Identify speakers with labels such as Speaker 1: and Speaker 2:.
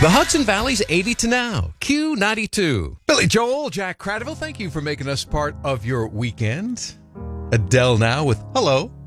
Speaker 1: The Hudson Valley's 80 to now. Q92. Billy Joel, Jack Cradaville, thank you for making us part of your weekend. Adele now with Hello.